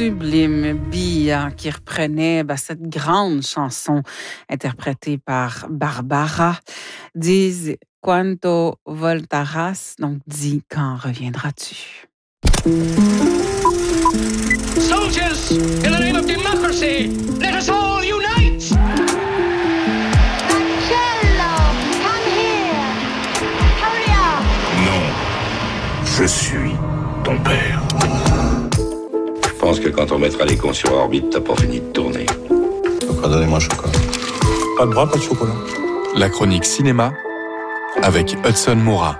sublime Bia qui reprenait cette grande chanson interprétée par Barbara. Dis quanto voltarás, donc dis quand reviendras-tu. Soldiers, in the name of democracy, let us all unite! Marcello, come here. Hurry up. Non, je suis ton père. Je pense que quand on mettra les cons sur orbite, t'as pas fini de tourner. Donc, donnez-moi un chocolat. Pas de bras, pas de chocolat. La chronique cinéma avec Hudson Moura.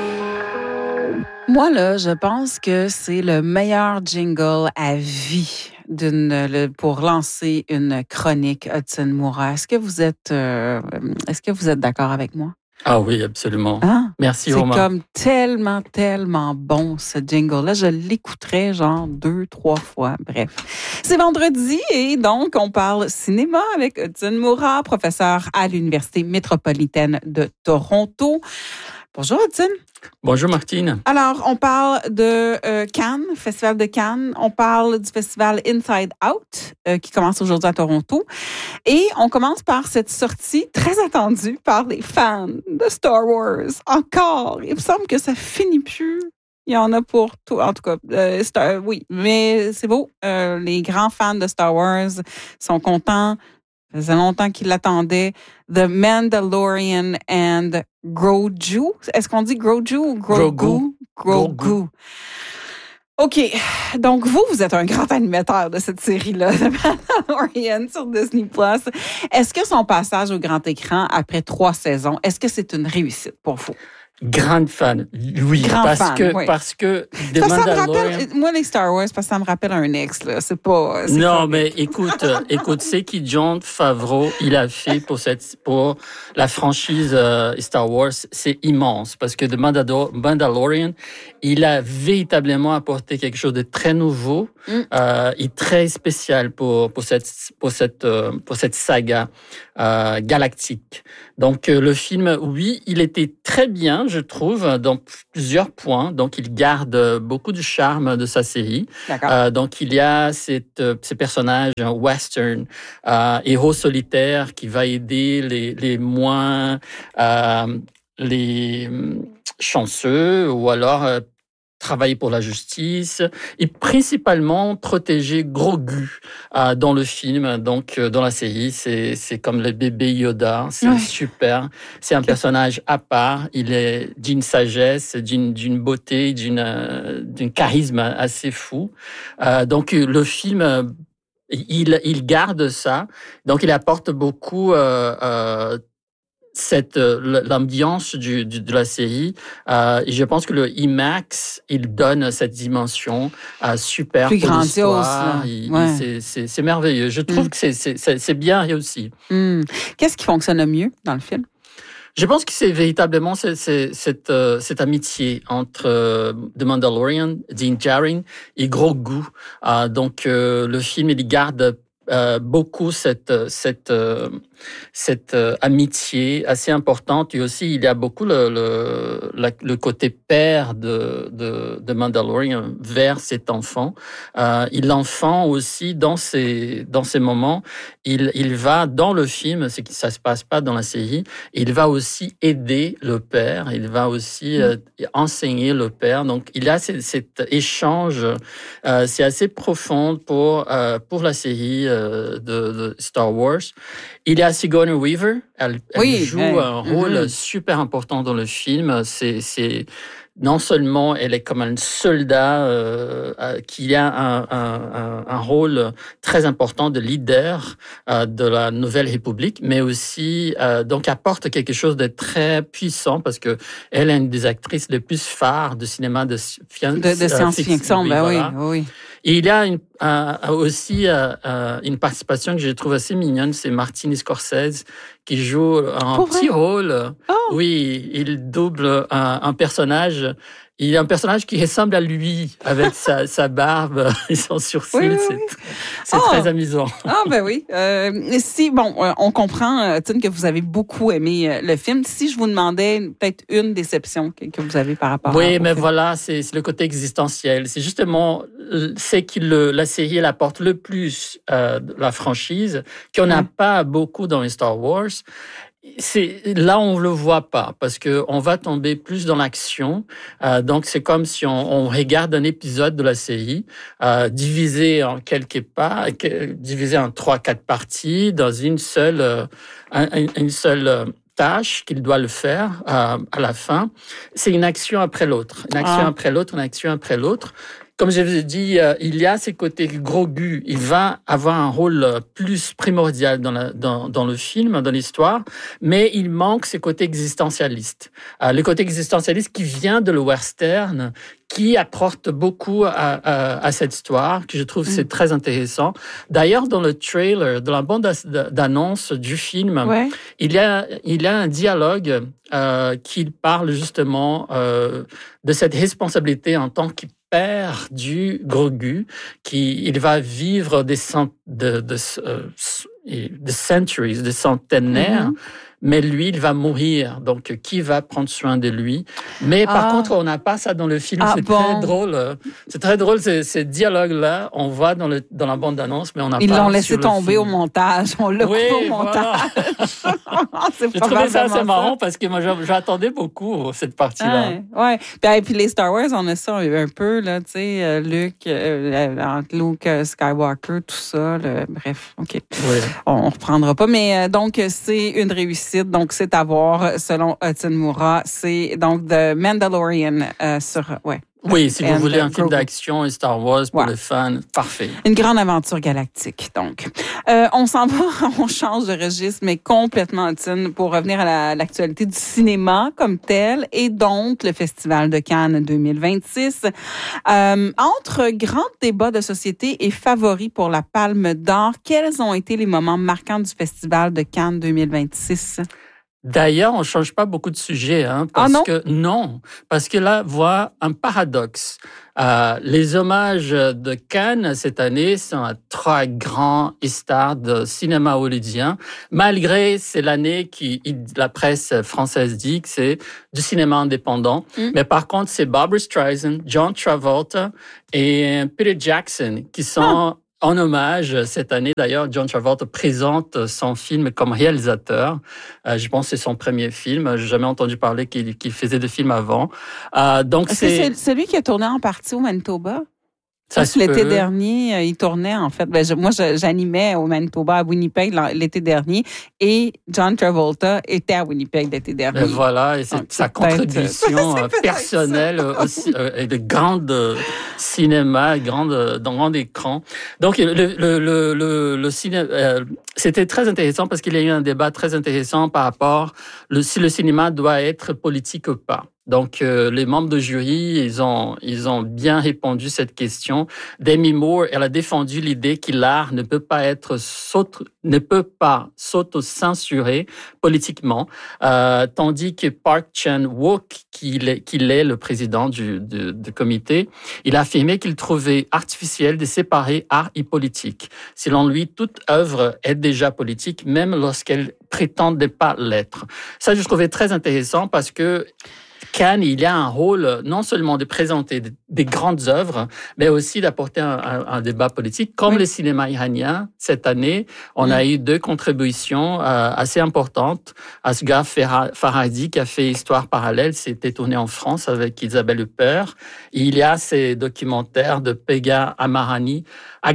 Moi, là, je pense que c'est le meilleur jingle à vie pour lancer une chronique Hudson Moura. Est-ce que vous êtes d'accord avec moi? Ah oui, absolument. Hein? Merci, Romain. C'est comme tellement bon, ce jingle-là. Je l'écouterais genre 2-3 fois. Bref. C'est vendredi et donc, on parle cinéma avec Hudson Moura, professeur à l'Université métropolitaine de Toronto. Bonjour, Hudson. Bonjour, Martine. Alors, on parle de Cannes, Festival de Cannes. On parle du festival Inside Out, qui commence aujourd'hui à Toronto. Et on commence par cette sortie très attendue par les fans de Star Wars. Encore! Il me semble que ça finit plus. Il y en a pour tout. En tout cas, oui, mais c'est beau. Les grands fans de Star Wars sont contents. Ça faisait longtemps qu'ils l'attendaient. The Mandalorian and Grogu. Est-ce qu'on dit Grogu ou Grogu? Grogu. OK. Donc, vous êtes un grand animateur de cette série-là, The Mandalorian sur Disney+. Est-ce que son passage au grand écran après 3 saisons, est-ce que c'est une réussite pour vous? Grande fan, oui, parce que The Mandalorian... Moi, les Star Wars, parce que ça me rappelle un ex, là. C'est pas... Non, mais écoute, c'est qui Jon Favreau, il a fait pour la franchise Star Wars, c'est immense, parce que The Mandalorian, il a véritablement apporté quelque chose de très nouveau et très spécial pour cette saga galactique. Donc, le film, oui, il était très bien, je trouve, dans plusieurs points. Donc, il garde beaucoup du charme de sa série. Donc, il y a ces personnages western, héros solitaires qui va aider les moins les chanceux ou alors travailler pour la justice et principalement protéger Grogu dans le film, donc dans la série. C'est comme le bébé Yoda, c'est super. C'est un personnage à part, il est d'une sagesse, d'une beauté, d'un charisme assez fou. Donc le film, il garde ça, donc il apporte beaucoup l'ambiance de la série. Et je pense que le IMAX, il donne cette dimension super plus pour grandiose. C'est merveilleux. Je trouve que c'est bien réussi. Qu'est-ce qui fonctionne le mieux dans le film? Je pense que c'est véritablement cette amitié entre The Mandalorian, Din Djarin et Grogu. Donc le film, il garde beaucoup cette amitié assez importante, et aussi il y a beaucoup le côté père de Mandalorian vers cet enfant. L'enfant aussi dans ces moments, il va dans le film, c'est que ça se passe pas dans la série, il va aussi aider le père, il va aussi enseigner le père. Donc il y a cet échange, c'est assez profond pour la série de Star Wars. Il y a Sigourney Weaver, elle joue un rôle super important dans le film. C'est non seulement elle est comme un soldat qui a un rôle très important de leader de la Nouvelle République, mais aussi donc apporte quelque chose de très puissant, parce que elle est une des actrices les plus phares du cinéma de science-fiction. Oui. Et il y a aussi une participation que je trouve assez mignonne, c'est Martin Scorsese qui joue un petit rôle. Oui, il double un personnage il y a un personnage qui ressemble à lui avec sa barbe et son sourcil. Oui. C'est très amusant. Ben oui. On comprend, Tine, que vous avez beaucoup aimé le film. Si je vous demandais peut-être une déception que vous avez par rapport Oui, au mais film. voilà, c'est le côté existentiel. C'est justement la série elle apporte le plus de la franchise, qu'on n'a pas beaucoup dans les Star Wars. Là, on le voit pas parce que on va tomber plus dans l'action. Donc, c'est comme si on regarde un épisode de la série divisé en quelques parts, divisé en 3-4 parties dans une seule tâche qu'il doit le faire à la fin. C'est une action après l'autre, une action après l'autre. Comme je vous ai dit, il y a ces côtés Grogu. Il va avoir un rôle plus primordial dans le film, dans l'histoire, mais il manque ces côtés existentialistes. Le côté existentialiste qui vient de le western, qui apporte beaucoup à cette histoire, que je trouve c'est très intéressant. D'ailleurs, dans le trailer, dans la bande d'annonce du film, il y a un dialogue qui parle justement de cette responsabilité en tant que père du Grogu, il va vivre des centuries, des centenaires, mais lui, il va mourir. Donc, qui va prendre soin de lui? Mais par contre, on n'a pas ça dans le film. Très drôle. C'est très drôle, ces dialogues-là. On voit dans la bande-annonce, mais on n'a pas. Ils l'ont laissé tomber au montage. On l'a coupé au montage. J'ai trouvé ça assez marrant parce que moi, j'attendais beaucoup cette partie-là. Oui. Puis les Star Wars, on a ça un peu, là, tu sais, Luke Skywalker, tout ça. Bref, OK. Oui. On reprendra pas. Mais donc, c'est une réussite. Donc, c'est à voir, selon Tine-Moura. C'est donc The Mandalorian Oui, si vous voulez un film d'action et Star Wars pour les fans, parfait. Une grande aventure galactique, donc. On s'en va, on change de registre, mais complètement, Tine, pour revenir à l'actualité du cinéma comme tel, et donc le Festival de Cannes 2026. Entre grands débats de société et favoris pour la Palme d'Or, quels ont été les moments marquants du Festival de Cannes 2026? D'ailleurs, on ne change pas beaucoup de sujets, parce que là, voit un paradoxe. Les hommages de Cannes cette année sont à 3 grands stars de cinéma hollywoodien, malgré c'est l'année la presse française dit que c'est du cinéma indépendant. Mais par contre, c'est Barbra Streisand, John Travolta et Peter Jackson qui sont en hommage, cette année, d'ailleurs, John Travolta présente son film comme réalisateur. Je pense que c'est son premier film. J'ai jamais entendu parler qu'il faisait des films avant. Donc c'est celui qui a tourné en partie au Manitoba? L'été dernier, il tournait, en fait. Moi, j'animais au Manitoba, à Winnipeg, l'été dernier, et John Travolta était à Winnipeg l'été dernier. Et voilà, et c'est sa contribution personnelle aussi, et de grande cinéma, dans grand écran. Donc, le cinéma, c'était très intéressant parce qu'il y a eu un débat très intéressant par rapport si le cinéma doit être politique ou pas. Donc, les membres de jury, ils ont bien répondu cette question. Demi Moore, elle a défendu l'idée que l'art ne peut pas s'auto-censurer politiquement, tandis que Park Chan-wook, qu'il est le président du comité, il a affirmé qu'il trouvait artificiel de séparer art et politique. Selon lui, toute œuvre est déjà politique, même lorsqu'elle prétend ne pas l'être. Ça, je trouvais très intéressant parce que Cannes, il y a un rôle non seulement de présenter des grandes œuvres, mais aussi d'apporter un débat politique. Comme le cinéma iranien, cette année, on a eu 2 contributions assez importantes. Asghar Farhadi, qui a fait Histoire parallèle, c'était tourné en France avec Isabelle Huppert. Il y a ces documentaires de Pegah Agarani.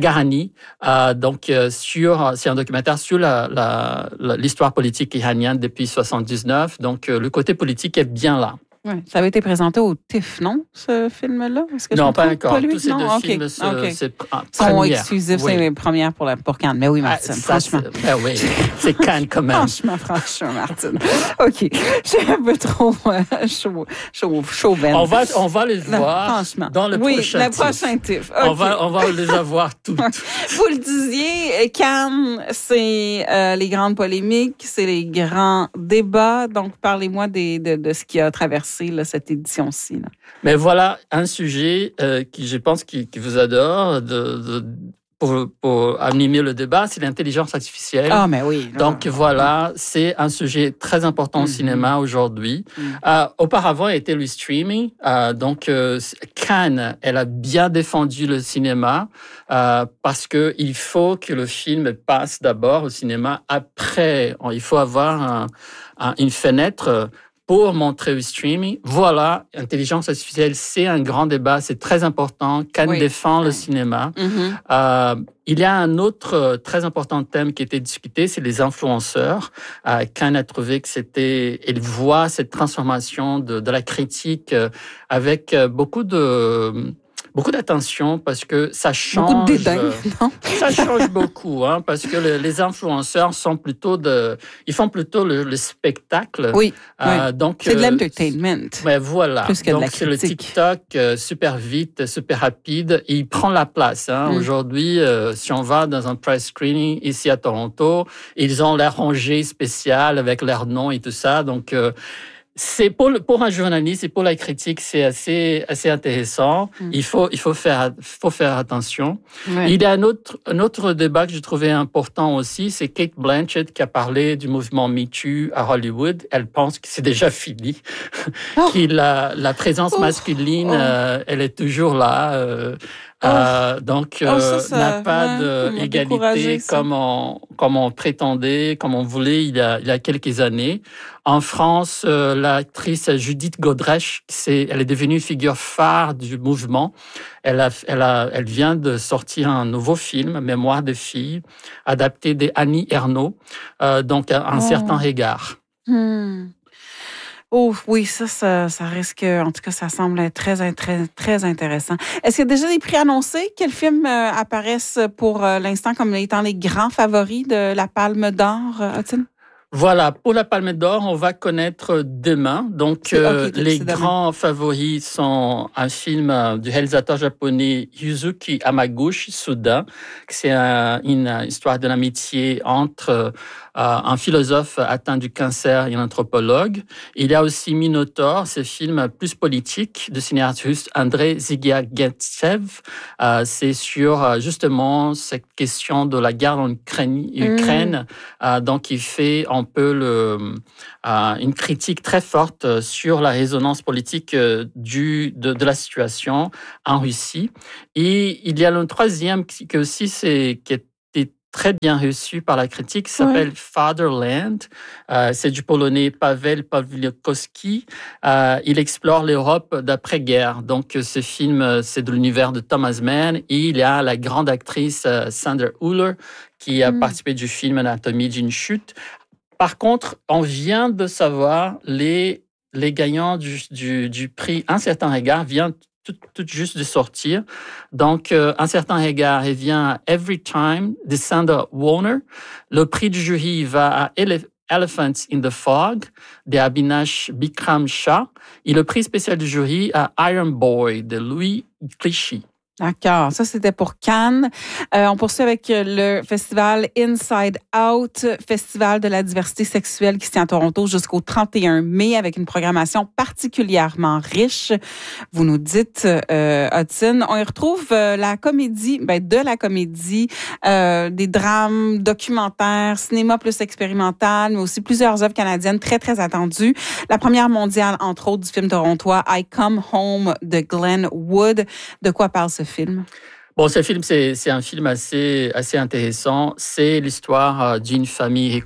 C'est un documentaire sur l'histoire politique iranienne depuis 1979. Donc, le côté politique est bien là. Ouais. Ça avait été présenté au TIFF, non, ce film-là? Non, pas encore. Tous ces 2 films, c'est sont exclusifs, c'est les premières pour Cannes. Mais oui, Martine, franchement. C'est Cannes quand même. Franchement, Martine. OK. J'ai un peu trop chaud, Ben. On va les voir dans le prochain TIFF. Okay. On va les avoir toutes. Vous le disiez, Cannes, c'est les grandes polémiques, c'est les grands débats. Donc, parlez-moi de ce qui a traversé traversé là, cette édition-ci. Là. Mais voilà un sujet qui, je pense, qui vous adore pour animer le débat, c'est l'intelligence artificielle. Ah, mais oui. Là. Donc voilà, c'est un sujet très important au cinéma aujourd'hui. Auparavant, il était le streaming. Donc Cannes, elle a bien défendu le cinéma parce que il faut que le film passe d'abord au cinéma. Après, il faut avoir une fenêtre pour montrer le streaming. Voilà, intelligence artificielle, c'est un grand débat, c'est très important. Cannes défend le cinéma. Il y a un autre très important thème qui était discuté, c'est les influenceurs. Cannes a trouvé que il voit cette transformation de la critique avec beaucoup d'attention parce que ça change. Beaucoup de dédain, non? Ça change beaucoup, parce que les influenceurs ils font plutôt le spectacle. Oui. Donc, c'est de l'entertainment. Mais voilà. Plus que donc, de la c'est le critique. TikTok super vite, super rapide. Et il prend la place. Aujourd'hui, si on va dans un press screening ici à Toronto, ils ont leur rangée spéciale avec leur nom et tout ça. Donc, c'est pour un journaliste et pour la critique, c'est assez intéressant. Il faut faire attention. Ouais. Il y a un autre débat que je trouvais important aussi, c'est Cate Blanchett qui a parlé du mouvement Me Too à Hollywood. Elle pense que c'est déjà fini, que la présence masculine, elle est toujours là. Donc, n'a pas d'égalité comme on prétendait, comme on voulait il y a quelques années. En France, l'actrice Judith Godrèche, elle est devenue une figure phare du mouvement. Elle vient de sortir un nouveau film, Mémoire de fille, adapté d'Annie Ernaux, donc un certain regard. Oh oui, ça risque, en tout cas, ça semble être très intéressant. Est-ce qu'il y a déjà des prix annoncés? Quels films apparaissent pour l'instant comme étant les grands favoris de la Palme d'Or, Hudson? Voilà, pour la Palme d'Or, on va connaître demain. Donc, les grands favoris sont un film du réalisateur japonais Yuzuki Hamaguchi, Soudain. C'est une histoire de l'amitié entre un philosophe atteint du cancer et un anthropologue. Il y a aussi Minotaur, ce film plus politique de cinéaste russe Andrei Zvyagintsev. C'est sur justement cette question de la guerre en Ukraine. Donc, il fait un peu une critique très forte sur la résonance politique de la situation en Russie. Et il y a le troisième qui est très bien reçu par la critique, qui s'appelle Fatherland. C'est du polonais Paweł Pawlikowski. Il explore l'Europe d'après-guerre. Donc, ce film, c'est de l'univers de Thomas Mann. Et il y a la grande actrice Sandra Hüller qui a participé du film Anatomie d'une chute. Par contre, on vient de savoir les gagnants du prix Un certain regard viennent tout juste de sortir. Donc, Un certain regard revient à Every Time de Sandra Warner. Le prix du jury va à Elephants in the Fog de Abhinash Bikram Shah. Et le prix spécial du jury à Iron Boy de Louis Clichy. D'accord. Ça, c'était pour Cannes. On poursuit avec le festival Inside Out, festival de la diversité sexuelle qui se tient à Toronto jusqu'au 31 mai avec une programmation particulièrement riche. Vous nous dites, Hudson, on y retrouve la comédie, des drames, documentaires, cinéma plus expérimental, mais aussi plusieurs œuvres canadiennes très, très attendues. La première mondiale, entre autres, du film torontois I Come Home de Glenn Wood. De quoi parle ce film? Bon, ce film, c'est un film assez intéressant. C'est l'histoire d'une famille.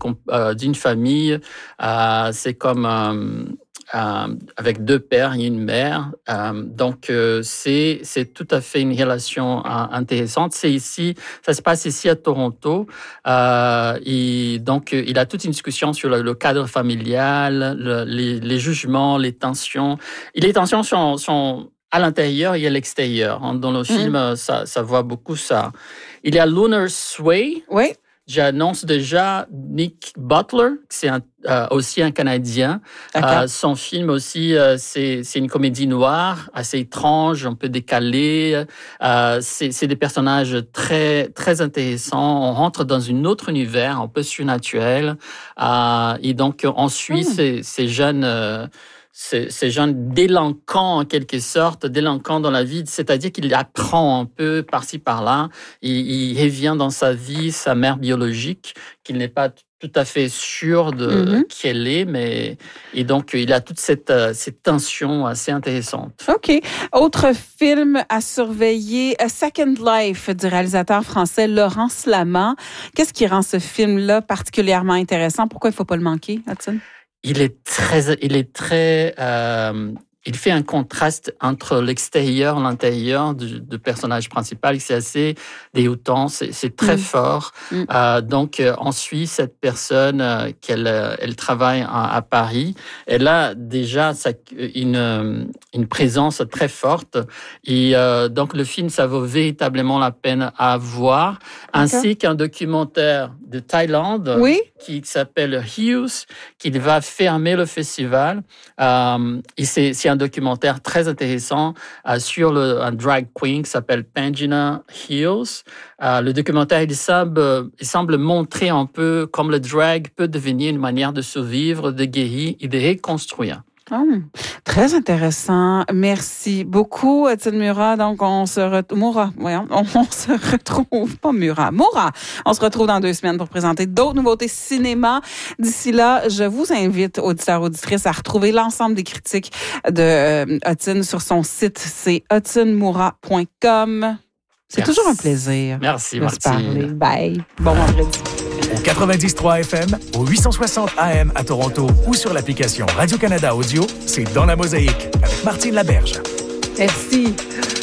C'est comme avec deux pères et une mère. Donc, c'est tout à fait une relation intéressante. Ça se passe ici à Toronto. Et donc, il a toute une discussion sur le cadre familial, les jugements, les tensions. Et les tensions sont à l'intérieur et à l'extérieur. Dans le film, ça voit beaucoup ça. Il y a Lunar Sway. Oui. J'annonce déjà Nick Butler, c'est aussi un Canadien. Son film aussi, c'est une comédie noire, assez étrange, un peu décalée. C'est des personnages très, très intéressants. On rentre dans un autre univers, un peu surnaturel. Et donc, on suit ces jeunes ces jeunes délinquants en quelque sorte, délinquants dans la vie, c'est-à-dire qu'il apprend un peu par-ci par-là, il revient dans sa vie, sa mère biologique, qu'il n'est pas tout à fait sûr de qui elle est, et donc il a toute cette tension assez intéressante. OK. Autre film à surveiller, A Second Life du réalisateur français Laurent Slama. Qu'est-ce qui rend ce film-là particulièrement intéressant? Pourquoi il ne faut pas le manquer, Hudson? Il fait un contraste entre l'extérieur et l'intérieur du personnage principal. C'est assez déroutant, c'est très fort. Donc, on suit cette personne elle travaille à Paris. Elle a déjà une présence très forte. Et donc, le film, ça vaut véritablement la peine à voir. Ainsi qu'un documentaire de Thaïlande qui s'appelle Hughes, qui va fermer le festival. Et c'est un documentaire très intéressant sur un drag queen qui s'appelle Pangina Hills. Le documentaire, il semble montrer un peu comme le drag peut devenir une manière de survivre, de guérir et de reconstruire. Très intéressant. Merci beaucoup, Hudson Murat. Donc, on se retrouve dans 2 semaines pour présenter d'autres nouveautés cinéma. D'ici là, je vous invite, auditeurs, auditrices, à retrouver l'ensemble des critiques de Hudson sur son site. C'est hudsonmurat.com. C'est toujours un plaisir. Merci, de se parler. Bye. Bon vendredi. Au 90.3 FM, au 860 AM à Toronto ou sur l'application Radio-Canada Audio, c'est Dans la Mosaïque avec Martine Laberge. Merci.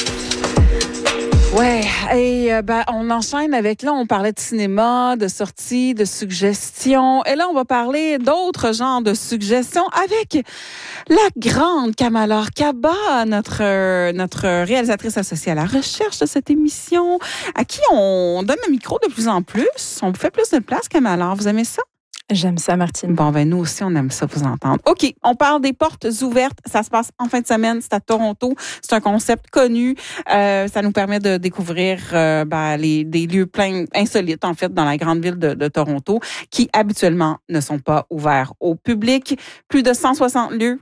Ouais, et on enchaîne avec, là, on parlait de cinéma, de sorties, de suggestions. Et là, on va parler d'autres genres de suggestions avec la grande Kamala Kaba, notre réalisatrice associée à la recherche de cette émission, à qui on donne le micro de plus en plus. On fait plus de place, Kamala. Vous aimez ça? J'aime ça, Martine. Bon, nous aussi, on aime ça vous entendre. OK, on parle des portes ouvertes. Ça se passe en fin de semaine. C'est à Toronto. C'est un concept connu. Ça nous permet de découvrir des lieux pleins insolites, en fait, dans la grande ville de Toronto, qui habituellement ne sont pas ouverts au public. Plus de 160 lieux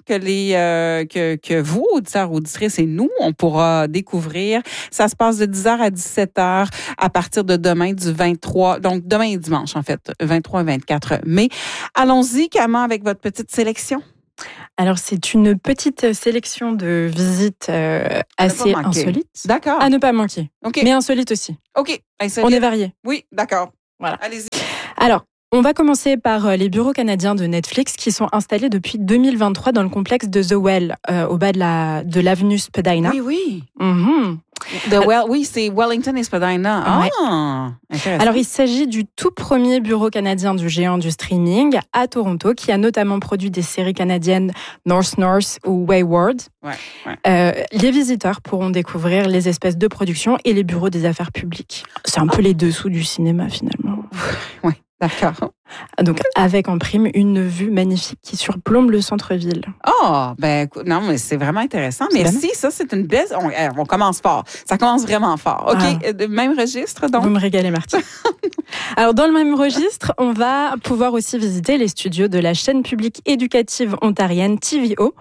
que vous, auditeurs, auditrices, et nous, on pourra découvrir. Ça se passe de 10h à 17h à partir de demain, du 23, donc demain et dimanche, en fait, 23 et 24 mai. Allons-y, Kama, avec votre petite sélection. Alors, c'est une petite sélection de visites assez insolites. D'accord. À ne pas manquer. OK. Mais insolites aussi. OK. Insolite. On est variés. Oui, d'accord. Voilà. Allez-y. Alors, on va commencer par les bureaux canadiens de Netflix qui sont installés depuis 2023 dans le complexe de The Well, au bas de l'avenue Spadina. Oui. Mm-hmm. C'est Wellington et Spadina. Ouais. Intéressant. Alors, il s'agit du tout premier bureau canadien du géant du streaming à Toronto, qui a notamment produit des séries canadiennes North ou Wayward. Les visiteurs pourront découvrir les espèces de production et les bureaux des affaires publiques. C'est un peu les dessous du cinéma, finalement. Oui. D'accord. Donc, avec en prime une vue magnifique qui surplombe le centre-ville. Non, mais c'est vraiment intéressant. Merci. Ça, c'est une belle. On commence fort. Ça commence vraiment fort. OK. Même registre, donc. Vous me régalez, Martine. Alors, dans le même registre, on va pouvoir aussi visiter les studios de la chaîne publique éducative ontarienne TVO,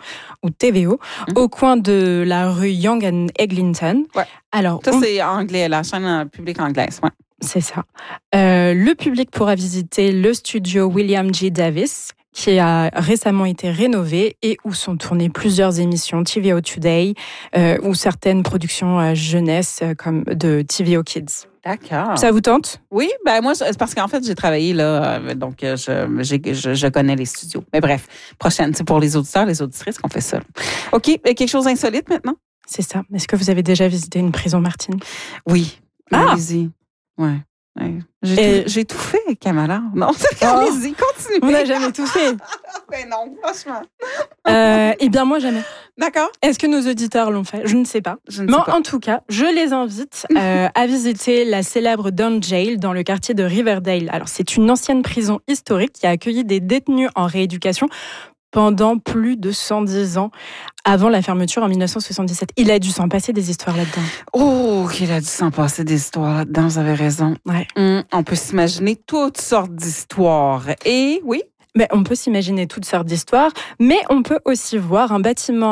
au coin de la rue Yonge and Eglinton. Ouais. Alors, ça, c'est anglais, la chaîne publique anglaise. Ouais. C'est ça. Le public pourra visiter le studio William G. Davis, qui a récemment été rénové et où sont tournées plusieurs émissions TVO Today ou certaines productions jeunesse comme de TVO Kids. D'accord. Ça vous tente? Oui, moi, c'est parce qu'en fait, j'ai travaillé là, donc je connais les studios. Mais bref, prochaine, c'est pour les auditeurs, les auditrices qu'on fait ça. OK, quelque chose d'insolite maintenant? C'est ça. Est-ce que vous avez déjà visité une prison, Martine? Oui. Allez-y. Ouais. J'ai tout fait, Kamala. Non, allez-y, continuez. On n'a jamais tout fait. Ben non, franchement. Eh bien, moi, jamais. D'accord. Est-ce que nos auditeurs l'ont fait? Je ne sais pas. En tout cas, je les invite à visiter la célèbre Down Jail dans le quartier de Riverdale. Alors, c'est une ancienne prison historique qui a accueilli des détenus en rééducation pendant plus de 110 ans, avant la fermeture en 1977. Il a dû s'en passer des histoires là-dedans. Oh, qu'il a dû s'en passer des histoires là-dedans, vous avez raison. Ouais. On peut s'imaginer toutes sortes d'histoires. Et oui? Mais on peut s'imaginer toutes sortes d'histoires, mais on peut aussi voir un bâtiment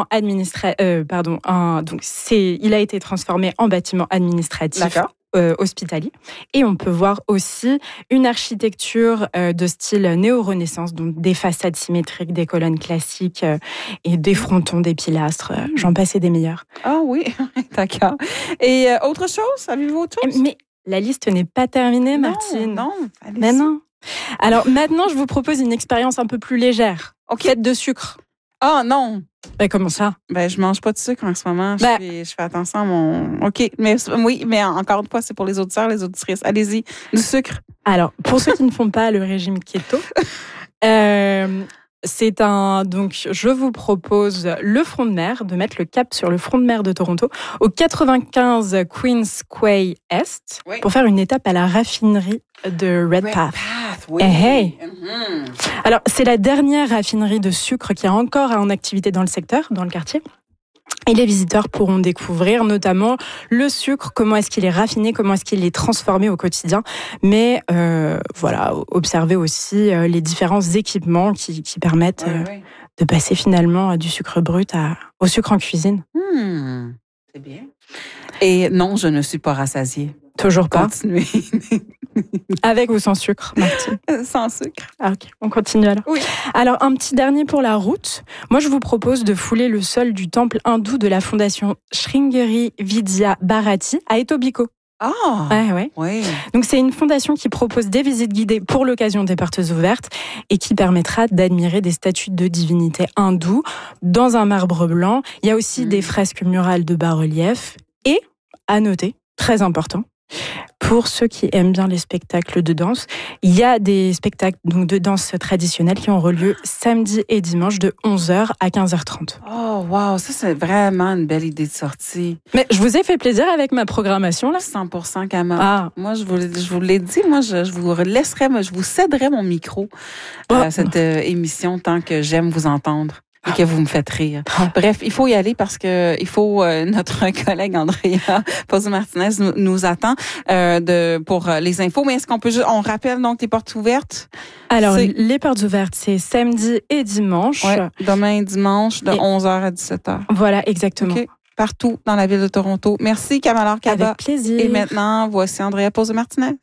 il a été transformé en bâtiment administratif hospitalier. Et on peut voir aussi une architecture de style néo-renaissance, donc des façades symétriques, des colonnes classiques et des frontons, des pilastres, j'en passe et des meilleurs. Ah oui, d'accord. Et autre chose? Avez-vous autre chose? Mais la liste n'est pas terminée, Martine. Non, mais non. Alors maintenant, je vous propose une expérience un peu plus légère. Faite de sucre. Ah non! Ben, comment ça? Ben, je mange pas de sucre en ce moment. Je fais attention à mon... OK, mais encore une fois, c'est pour les auditeurs, les auditrices. Allez-y, du sucre. Alors, pour ceux qui ne font pas le régime keto, donc, je vous propose le front de mer, de mettre le cap sur le front de mer de Toronto, au 95 Queensquay Est, pour faire une étape à la raffinerie de Redpath. Oui. Hey. Alors, c'est la dernière raffinerie de sucre qui est encore en activité dans le secteur, dans le quartier. Et les visiteurs pourront découvrir notamment le sucre, comment est-ce qu'il est raffiné, comment est-ce qu'il est transformé au quotidien. Mais observer aussi les différents équipements qui permettent de passer finalement du sucre brut au sucre en cuisine. C'est bien. Et non, je ne suis pas rassasiée. Toujours pas. Continuez. Avec ou sans sucre, Martine? Sans sucre. Ah, ok, on continue alors. Oui. Alors, un petit dernier pour la route. Moi, je vous propose de fouler le sol du temple hindou de la fondation Sringeri Vidya Bharati à Etobicoke. Ah! Ouais. Oui. Donc, c'est une fondation qui propose des visites guidées pour l'occasion des portes ouvertes et qui permettra d'admirer des statues de divinités hindoues dans un marbre blanc. Il y a aussi des fresques murales de bas-relief et, à noter, très important, pour ceux qui aiment bien les spectacles de danse, il y a des spectacles donc, de danse traditionnels qui auront lieu samedi et dimanche de 11h à 15h30. Oh, wow, ça c'est vraiment une belle idée de sortie. Mais je vous ai fait plaisir avec ma programmation, là? 100% Kama. Ah. Moi, je vous l'ai dit, moi, je vous céderai mon micro à cette émission tant que j'aime vous entendre. Et que vous me faites rire. Bref, il faut y aller parce que notre collègue Andrea Pozzo-Martinez nous attend pour les infos. Mais est-ce on rappelle donc les portes ouvertes? Alors, les portes ouvertes, c'est samedi et dimanche. Ouais, demain et dimanche, de 11h à 17h. Voilà, exactement. Okay. Partout dans la ville de Toronto. Merci, Kamala Kaba. Avec plaisir. Et maintenant, voici Andrea Pozzo-Martinez.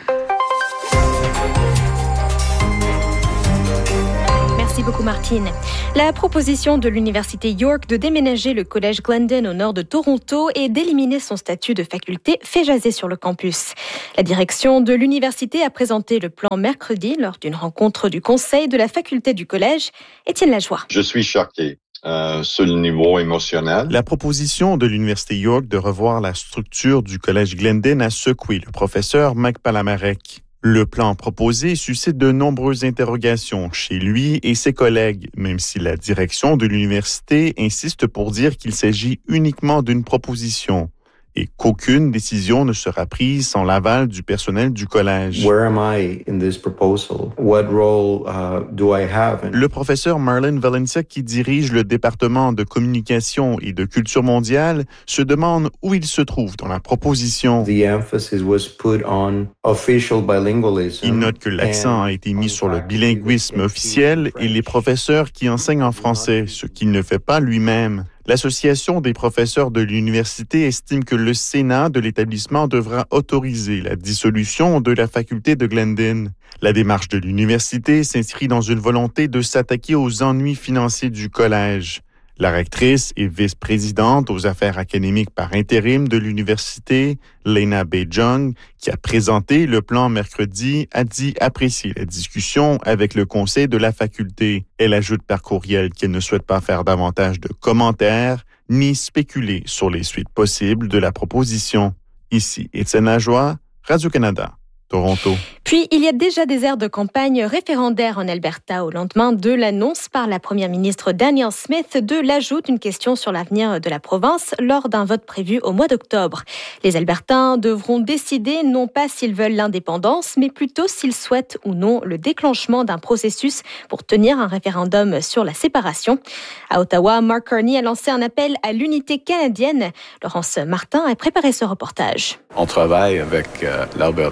Merci beaucoup, Martine. La proposition de l'Université York de déménager le collège Glendon au nord de Toronto et d'éliminer son statut de faculté fait jaser sur le campus. La direction de l'université a présenté le plan mercredi lors d'une rencontre du conseil de la faculté du collège. Étienne Lajoie. Je suis choqué. Sur le niveau émotionnel. La proposition de l'Université York de revoir la structure du collège Glendon a secoué le professeur Mike Palamarek. Le plan proposé suscite de nombreuses interrogations chez lui et ses collègues, même si la direction de l'université insiste pour dire qu'il s'agit uniquement d'une proposition et qu'aucune décision ne sera prise sans l'aval du personnel du collège. Where am I in this proposal? What role do I have? Le professeur Marlon Valencia, qui dirige le département de communication et de culture mondiale, se demande où il se trouve dans la proposition. The emphasis was put on official bilingualism. Il note que l'accent a été mis sur le bilinguisme officiel et les professeurs qui enseignent en français, ce qu'il ne fait pas lui-même. L'Association des professeurs de l'université estime que le Sénat de l'établissement devra autoriser la dissolution de la faculté de Glendon. La démarche de l'université s'inscrit dans une volonté de s'attaquer aux ennuis financiers du collège. La rectrice et vice-présidente aux affaires académiques par intérim de l'université, Lena Bejong, qui a présenté le plan mercredi, a dit apprécier la discussion avec le conseil de la faculté. Elle ajoute par courriel qu'elle ne souhaite pas faire davantage de commentaires ni spéculer sur les suites possibles de la proposition. Ici, Étienne Lajoie, Radio-Canada. Toronto. Puis, il y a déjà des aires de campagne référendaires en Alberta au lendemain de l'annonce par la première ministre Danielle Smith de l'ajout d'une question sur l'avenir de la province lors d'un vote prévu au mois d'octobre. Les Albertains devront décider non pas s'ils veulent l'indépendance, mais plutôt s'ils souhaitent ou non le déclenchement d'un processus pour tenir un référendum sur la séparation. À Ottawa, Mark Carney a lancé un appel à l'unité canadienne. Laurence Martin a préparé ce reportage. On travaille avec l'Alberta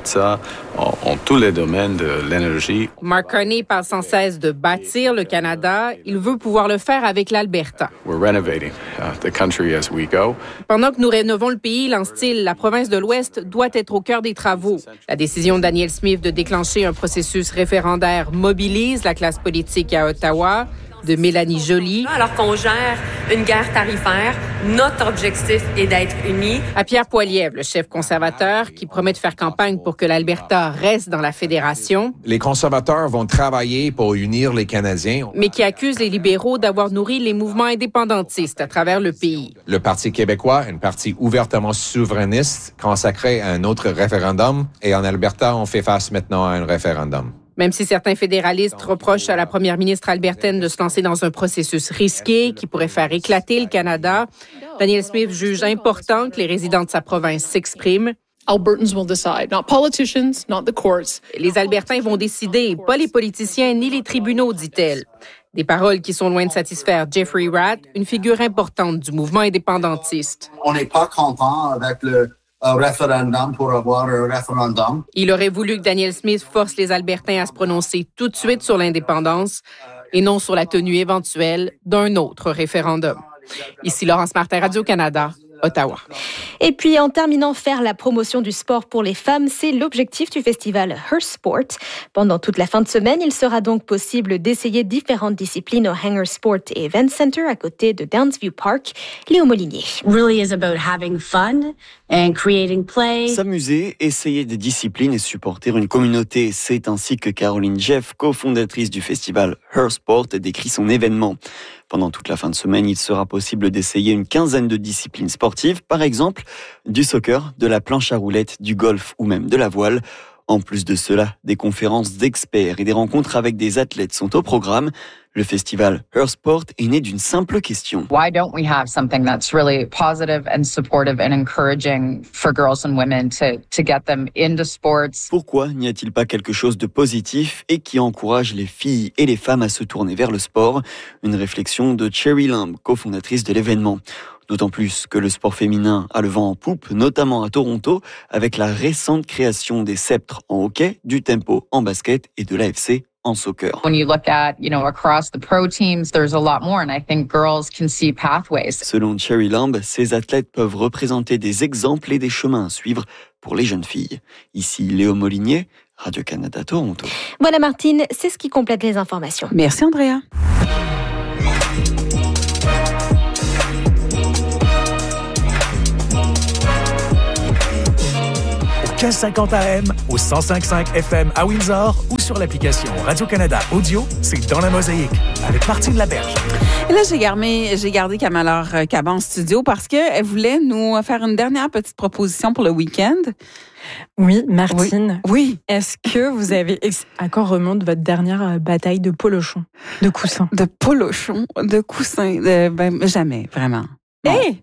en tous les domaines de l'énergie. Mark Carney parle sans cesse de bâtir le Canada. Il veut pouvoir le faire avec l'Alberta. We're renovating the country as we go. Pendant que nous rénovons le pays, lance-t-il, la province de l'Ouest doit être au cœur des travaux. La décision de Danielle Smith de déclencher un processus référendaire mobilise la classe politique à Ottawa. De Mélanie Joly. Alors qu'on gère une guerre tarifaire, notre objectif est d'être unis. À Pierre Poilievre, le chef conservateur, qui promet de faire campagne pour que l'Alberta reste dans la fédération. Les conservateurs vont travailler pour unir les Canadiens. Mais qui accuse les libéraux d'avoir nourri les mouvements indépendantistes à travers le pays. Le Parti québécois, un parti ouvertement souverainiste, consacré à un autre référendum. Et en Alberta, on fait face maintenant à un référendum. Même si certains fédéralistes reprochent à la première ministre albertaine de se lancer dans un processus risqué qui pourrait faire éclater le Canada, Danielle Smith juge important que les résidents de sa province s'expriment. Albertans will decide, not politicians, not the courts. Les Albertains vont décider, pas les politiciens ni les tribunaux, dit-elle. Des paroles qui sont loin de satisfaire Jeffrey Ratt, une figure importante du mouvement indépendantiste. On n'est pas content avec le référendum pour avoir un référendum. Il aurait voulu que Danielle Smith force les Albertains à se prononcer tout de suite sur l'indépendance et non sur la tenue éventuelle d'un autre référendum. Ici Laurence Martin, Radio-Canada, Ottawa. Et puis, en terminant, faire la promotion du sport pour les femmes, c'est l'objectif du festival Her Sport. Pendant toute la fin de semaine, il sera donc possible d'essayer différentes disciplines au Hangar Sport et Event Center à côté de Downsview Park. Léo Molinier. Really is about having fun and creating play. S'amuser, essayer des disciplines et supporter une communauté. C'est ainsi que Caroline Jeff, cofondatrice du festival Her Sport, décrit son événement. Pendant toute la fin de semaine, il sera possible d'essayer une quinzaine de disciplines sportives, par exemple du soccer, de la planche à roulettes, du golf ou même de la voile. En plus de cela, des conférences d'experts et des rencontres avec des athlètes sont au programme. Le festival Her Sport est né d'une simple question. Why don't we have something that's really positive and supportive and encouraging for girls and women to get them into sports? Pourquoi n'y a-t-il pas quelque chose de positif et qui encourage les filles et les femmes à se tourner vers le sport? Une réflexion de Cherry Lamb, cofondatrice de l'événement. D'autant plus que le sport féminin a le vent en poupe, notamment à Toronto, avec la récente création des sceptres en hockey, du tempo en basket et de l'AFC en soccer. When you look at, across the pro teams, there's a lot more, and I think girls can see pathways. Selon Cherry Lamb, ces athlètes peuvent représenter des exemples et des chemins à suivre pour les jeunes filles. Ici, Léo Molinier, Radio-Canada Toronto. Voilà Martine, c'est ce qui complète les informations. Merci Andrea. 1550 AM, au 105.5 FM à Windsor ou sur l'application Radio-Canada Audio, c'est Dans la Mosaïque avec Martine Laberge. Et là, j'ai gardé Kamala Kaba en studio parce qu'elle voulait nous faire une dernière petite proposition pour le week-end. Oui, Martine. Oui. Est-ce que vous avez à quand remonte votre dernière bataille de polochon, de coussin? De polochon, de coussin, jamais, vraiment. Hey!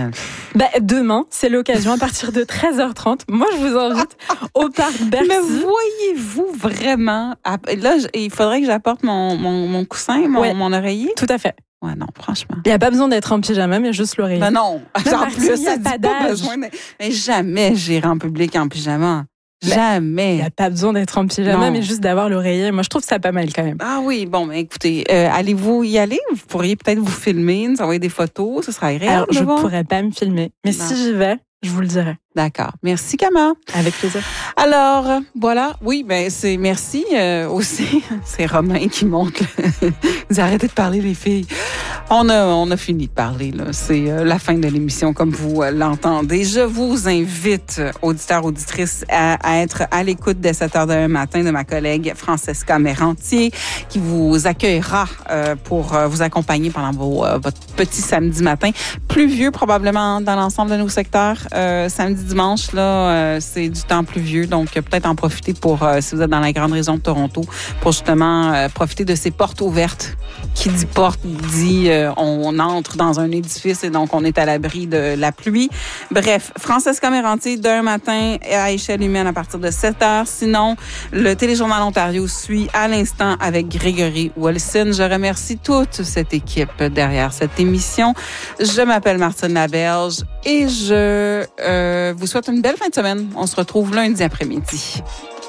Demain, c'est l'occasion à partir de 13h30. Moi, je vous invite au parc Bercy. Mais voyez-vous vraiment... Là, il faudrait que j'apporte mon coussin, mon oreiller? Tout à fait. Ouais, non, franchement. Il n'y a pas besoin d'être en pyjama, mais juste l'oreiller. Ben non. En plus, ça dit pas besoin. Mais jamais j'irai en public en pyjama. Jamais. Il n'y a pas besoin d'être en pyjama, mais juste d'avoir l'oreiller. Moi, je trouve ça pas mal quand même. Ah oui, bon, mais écoutez, allez-vous y aller? Vous pourriez peut-être vous filmer, nous envoyer des photos. Ce sera agréable. Alors, je ne pourrais pas me filmer, mais si j'y vais, je vous le dirai. D'accord. Merci, Kama. Avec plaisir. Alors, voilà. Oui, c'est merci aussi. C'est Romain qui monte. Vous arrêtez de parler, les filles. On a fini de parler, là. C'est la fin de l'émission, comme vous l'entendez. Je vous invite, auditeurs, auditrices, à être à l'écoute dès 7h demain matin de ma collègue Francesca Mérantier, qui vous accueillera pour vous accompagner pendant votre petit samedi matin. Pluvieux, probablement, dans l'ensemble de nos secteurs. Samedi, dimanche, là, c'est du temps pluvieux, donc peut-être en profiter pour, si vous êtes dans la grande région de Toronto, pour justement profiter de ces portes ouvertes. Qui dit porte dit on entre dans un édifice et donc on est à l'abri de la pluie. Bref, Francesca Mérantier d'un matin à échelle humaine à partir de 7h. Sinon, le Téléjournal Ontario suit à l'instant avec Grégory Wilson. Je remercie toute cette équipe derrière cette émission. Je m'appelle Martine Laberge et je vous souhaite une belle fin de semaine. On se retrouve lundi après-midi.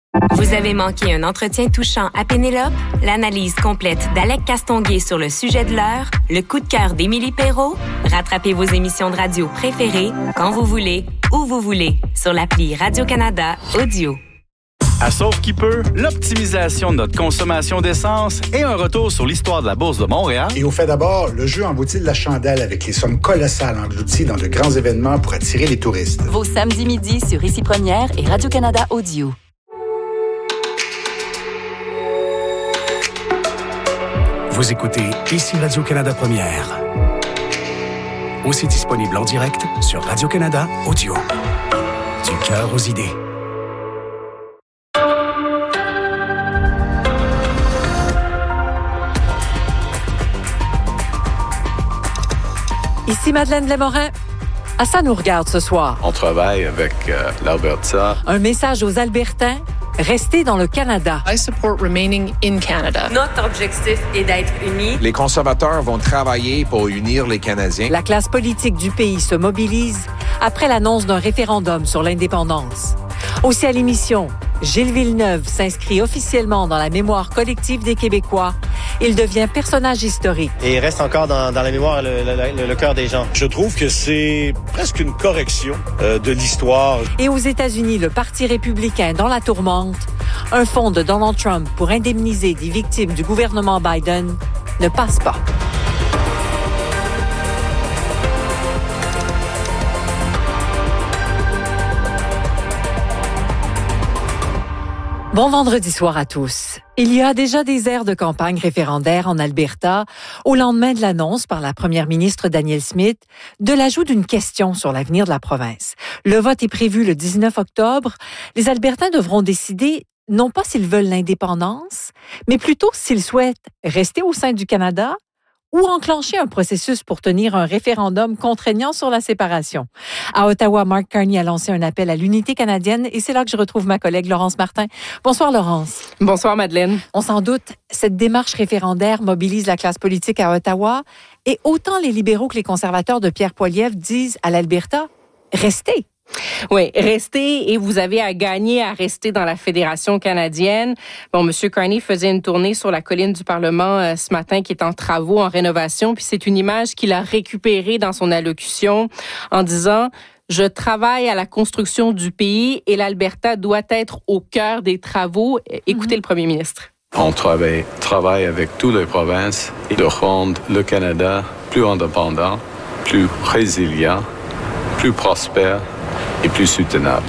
Vous avez manqué un entretien touchant à Pénélope? L'analyse complète d'Alec Castonguay sur le sujet de l'heure, le coup de cœur d'Émilie Perrault? Rattrapez vos émissions de radio préférées quand vous voulez, où vous voulez, sur l'appli Radio-Canada Audio. À Sauve qui peut, l'optimisation de notre consommation d'essence et un retour sur l'histoire de la Bourse de Montréal. Et au fait d'abord, le jeu en vaut-il la chandelle avec les sommes colossales englouties dans de grands événements pour attirer les touristes. Vos samedis midi sur Ici Première et Radio-Canada Audio. Vous écoutez Ici Radio-Canada Première. Aussi disponible en direct sur Radio-Canada Audio. Du cœur aux idées. Ici Madeleine Lemorin. À ça nous regarde ce soir. On travaille avec l'Alberta. Un message aux Albertains. Restez dans le Canada. I support remaining in Canada. Notre objectif est d'être unis. Les conservateurs vont travailler pour unir les Canadiens. La classe politique du pays se mobilise après l'annonce d'un référendum sur l'indépendance. Aussi à l'émission, Gilles Villeneuve s'inscrit officiellement dans la mémoire collective des Québécois. Il devient personnage historique. Et il reste encore dans la mémoire le cœur des gens. Je trouve que c'est presque une correction de l'histoire. Et aux États-Unis, le Parti républicain dans la tourmente, un fonds de Donald Trump pour indemniser des victimes du gouvernement Biden ne passe pas. Bon vendredi soir à tous. Il y a déjà des airs de campagne référendaire en Alberta au lendemain de l'annonce par la première ministre Danielle Smith de l'ajout d'une question sur l'avenir de la province. Le vote est prévu le 19 octobre. Les Albertains devront décider non pas s'ils veulent l'indépendance, mais plutôt s'ils souhaitent rester au sein du Canada ou enclencher un processus pour tenir un référendum contraignant sur la séparation. À Ottawa, Mark Carney a lancé un appel à l'unité canadienne et c'est là que je retrouve ma collègue Laurence Martin. Bonsoir Laurence. Bonsoir Madeleine. On s'en doute, cette démarche référendaire mobilise la classe politique à Ottawa et autant les libéraux que les conservateurs de Pierre Poilievre disent à l'Alberta, restez. Oui, restez et vous avez à gagner à rester dans la Fédération canadienne. Bon, M. Carney faisait une tournée sur la colline du Parlement ce matin qui est en travaux, en rénovation, puis c'est une image qu'il a récupérée dans son allocution en disant « Je travaille à la construction du pays et l'Alberta doit être au cœur des travaux. » Écoutez le premier ministre. On travaille avec toutes les provinces de rendre le Canada plus indépendant, plus résilient, plus prospère et plus soutenable.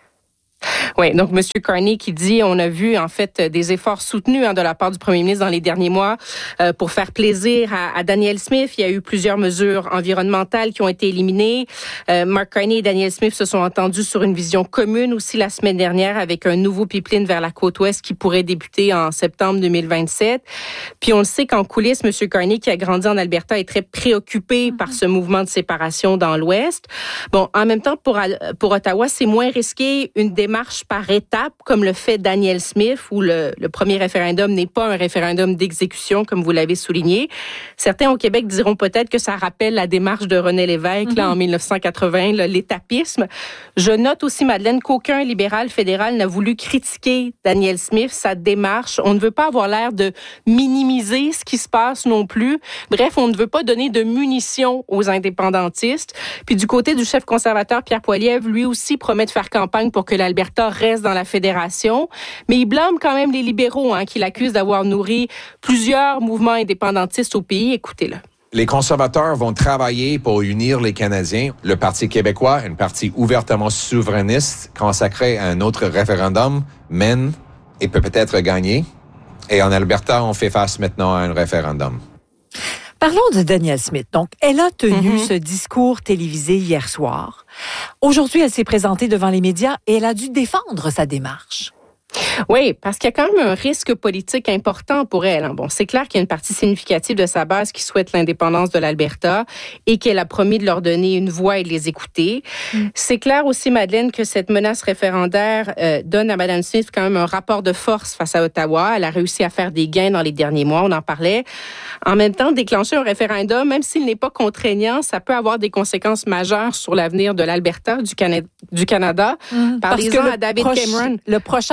Oui, donc M. Carney qui dit, on a vu en fait des efforts soutenus de la part du premier ministre dans les derniers mois pour faire plaisir à Danielle Smith. Il y a eu plusieurs mesures environnementales qui ont été éliminées. Mark Carney et Danielle Smith se sont entendus sur une vision commune aussi la semaine dernière avec un nouveau pipeline vers la côte ouest qui pourrait débuter en septembre 2027. Puis on le sait qu'en coulisses, M. Carney, qui a grandi en Alberta, est très préoccupé par ce mouvement de séparation dans l'ouest. Bon, en même temps, pour Ottawa, c'est moins risqué une démarche par étapes, comme le fait Danielle Smith, où le premier référendum n'est pas un référendum d'exécution, comme vous l'avez souligné. Certains au Québec diront peut-être que ça rappelle la démarche de René Lévesque là, en 1980, l'étapisme. Je note aussi, Madeleine, qu'aucun libéral fédéral n'a voulu critiquer Danielle Smith, sa démarche. On ne veut pas avoir l'air de minimiser ce qui se passe non plus. Bref, on ne veut pas donner de munitions aux indépendantistes. Puis du côté du chef conservateur Pierre Poilievre, lui aussi promet de faire campagne pour que l'Alberta reste dans la fédération, mais il blâme quand même les libéraux qui l'accusent d'avoir nourri plusieurs mouvements indépendantistes au pays. Écoutez-le. Les conservateurs vont travailler pour unir les Canadiens. Le Parti québécois, un parti ouvertement souverainiste, consacré à un autre référendum, mène et peut peut-être gagner. Et en Alberta, on fait face maintenant à un référendum. Parlons de Danielle Smith. Donc, elle a tenu ce discours télévisé hier soir. Aujourd'hui, elle s'est présentée devant les médias et elle a dû défendre sa démarche. Oui, parce qu'il y a quand même un risque politique important pour elle. Bon, c'est clair qu'il y a une partie significative de sa base qui souhaite l'indépendance de l'Alberta et qu'elle a promis de leur donner une voix et de les écouter. C'est clair aussi, Madeleine, que cette menace référendaire donne à Mme Smith quand même un rapport de force face à Ottawa. Elle a réussi à faire des gains dans les derniers mois, on en parlait. En même temps, déclencher un référendum, même s'il n'est pas contraignant, ça peut avoir des conséquences majeures sur l'avenir de l'Alberta, du Canada. Parlez-en à David Cameron. Le prochain pourrait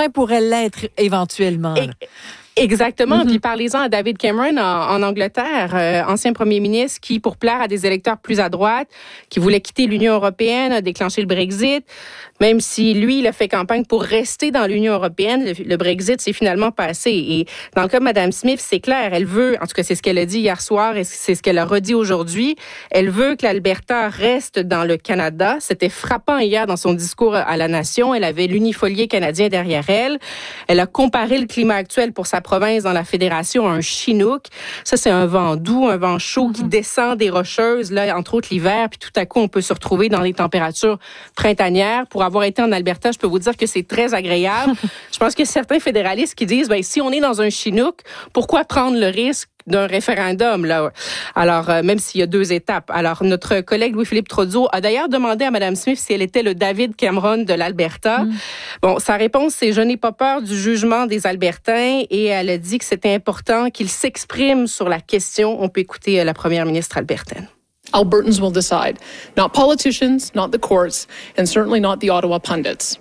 l'être éventuellement. Exactement. Puis parlez-en à David Cameron en Angleterre, ancien premier ministre qui, pour plaire à des électeurs plus à droite, qui voulait quitter l'Union européenne, a déclenché le Brexit. Même si lui, il a fait campagne pour rester dans l'Union européenne, le Brexit s'est finalement passé. Et dans le cas de Mme Smith, c'est clair, elle veut, en tout cas c'est ce qu'elle a dit hier soir et c'est ce qu'elle a redit aujourd'hui, elle veut que l'Alberta reste dans le Canada. C'était frappant hier dans son discours à la nation. Elle avait l'unifolié canadien derrière elle. Elle a comparé le climat actuel pour sa province dans la fédération à un chinook. Ça, c'est un vent doux, un vent chaud qui descend des Rocheuses, là, entre autres l'hiver, puis tout à coup, on peut se retrouver dans des températures printanières. Pour avoir été en Alberta, je peux vous dire que c'est très agréable. Je pense que certains fédéralistes qui disent, ben, si on est dans un chinook, pourquoi prendre le risque d'un référendum, là? Alors, même s'il y a 2 étapes. Alors, notre collègue Louis-Philippe Trozzo a d'ailleurs demandé à Mme Smith si elle était le David Cameron de l'Alberta. Bon, sa réponse, c'est « Je n'ai pas peur du jugement des Albertains » et elle a dit que c'était important qu'il s'exprime sur la question. On peut écouter la première ministre albertaine. Albertans will decide, not politicians, not the courts, and certainly not the Ottawa pundits.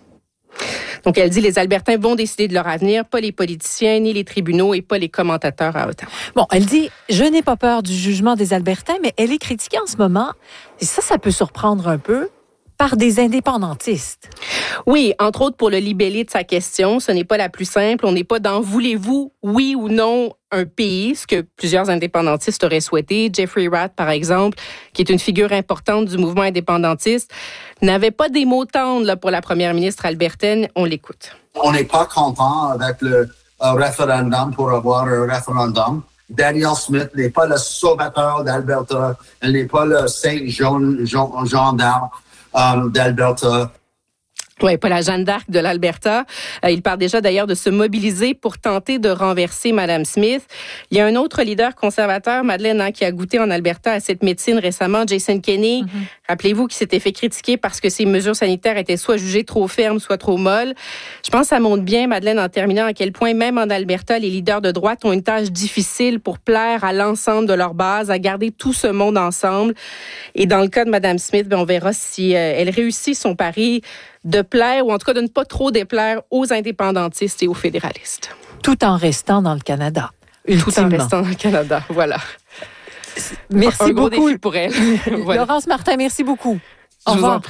Donc, elle dit les Albertains vont décider de leur avenir, pas les politiciens, ni les tribunaux et pas les commentateurs à Ottawa. Bon, elle dit « Je n'ai pas peur du jugement des Albertains », mais elle est critiquée en ce moment, et ça peut surprendre un peu, par des indépendantistes. Oui, entre autres pour le libellé de sa question. Ce n'est pas la plus simple. On n'est pas dans « voulez-vous, oui ou non, un pays », ce que plusieurs indépendantistes auraient souhaité. Jeffrey Rath, par exemple, qui est une figure importante du mouvement indépendantiste, n'avait pas des mots tendres là, pour la première ministre albertaine. On l'écoute. On n'est pas content avec le référendum pour avoir un référendum. Danielle Smith n'est pas le sauveteur d'Alberta. Elle n'est pas le Saint Jean d'Arc d'Alberta. Oui, pas la Jeanne d'Arc de l'Alberta. Il parle déjà d'ailleurs de se mobiliser pour tenter de renverser Mme Smith. Il y a un autre leader conservateur, Madeleine, qui a goûté en Alberta à cette médecine récemment, Jason Kenney. Rappelez-vous qu'il s'était fait critiquer parce que ses mesures sanitaires étaient soit jugées trop fermes, soit trop molles. Je pense que ça montre bien, Madeleine, en terminant, à quel point même en Alberta, les leaders de droite ont une tâche difficile pour plaire à l'ensemble de leur base, à garder tout ce monde ensemble. Et dans le cas de Mme Smith, on verra si elle réussit son pari de plaire, ou en tout cas de ne pas trop déplaire aux indépendantistes et aux fédéralistes. Tout en restant dans le Canada, ultimement. Tout en restant dans le Canada, voilà. Merci un gros beaucoup. Défi pour elle. Voilà. Laurence Martin, merci beaucoup. Au revoir.